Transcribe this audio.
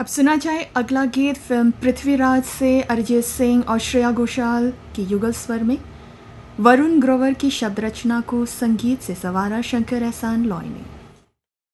अब सुना जाए अगला गीत फिल्म पृथ्वीराज से अरिजीत सिंह और श्रेया घोषाल के युगल स्वर में। वरुण ग्रोवर की शब्द रचना को संगीत से संवारा शंकर एहसान लॉय ने।